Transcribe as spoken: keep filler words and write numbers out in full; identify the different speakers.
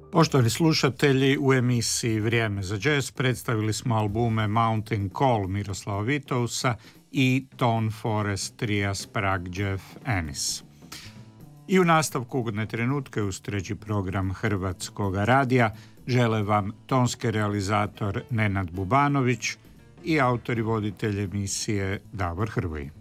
Speaker 1: Poštovani slušatelji, u emisiji Vrijeme za jazz predstavili smo albume Mountain Call Miroslava Vitousa i Tone Forest tria Sprague Jeff Ennis. I u nastavku ugodne trenutke uz treći program Hrvatskog radija žele vam tonski realizator Nenad Bubanović i autor i voditelj emisije Davor Hrvoj.